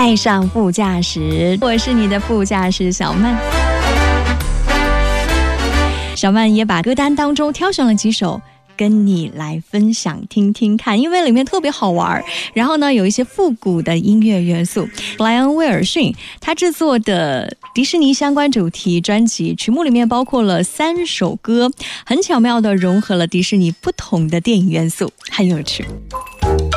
爱上副驾驶，我是你的副驾驶小曼。小曼也把歌单当中挑选了几首跟你来分享听听看，因为里面特别好玩，然后呢有一些复古的音乐元素。布莱恩·威尔逊他制作的迪士尼相关主题专辑曲目里面包括了3首歌，很巧妙地融合了迪士尼不同的电影元素，很有趣。